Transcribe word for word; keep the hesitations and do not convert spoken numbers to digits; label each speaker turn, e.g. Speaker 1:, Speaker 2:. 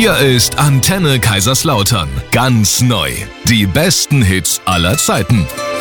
Speaker 1: Hier ist Antenne Kaiserslautern. Ganz neu. Die besten Hits aller Zeiten.